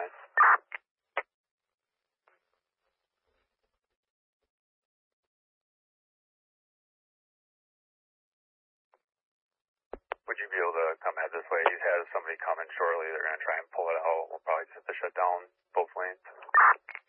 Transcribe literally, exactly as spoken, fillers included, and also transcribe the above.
nine. Would you be able to come head this way? He's had somebody come in shortly. They're going to try and pull it out. We'll probably just have to shut down both lanes.